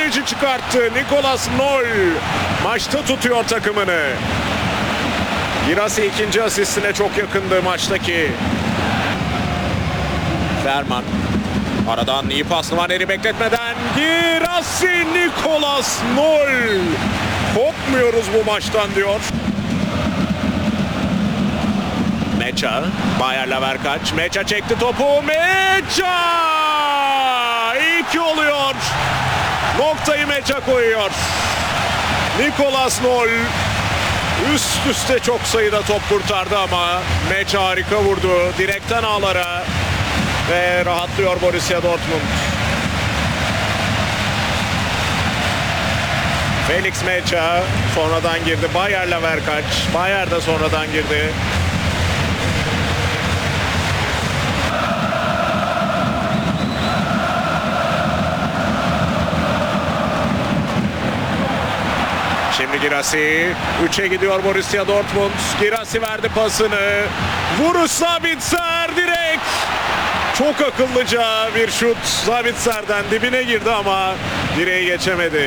kaleci çıkarttı. Nicolas Noll maçta tutuyor takımını. Girassi ikinci asistine çok yakındı maçtaki. Ferman. Aradan iyi paslı var, eri bekletmeden. Girassi, Nicolas Noll. Kopmuyoruz bu maçtan diyor. Meça. Bayer Leverkaç. Meça çekti topu. Meça! 2 oluyor. Noktayı Meça koyuyor. Nicolas Noll üst üste çok sayıda top kurtardı ama Meça harika vurdu. Direkten ağlara ve rahatlıyor Borussia Dortmund. Felix Meça sonradan girdi. Bayer Leverkaç. Bayer de sonradan girdi. Şimdi Girassi. 3'e gidiyor Borussia Dortmund. Girassi verdi pasını. Vuruş Sabitzer direkt. Çok akıllıca bir şut. Sabitzer'den dibine girdi ama direği geçemedi.